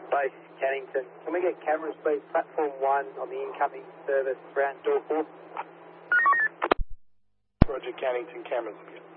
Base, Cannington. Can we get cameras, please? Platform 1 on the incoming service around door 4. Roger, Cannington, cameras.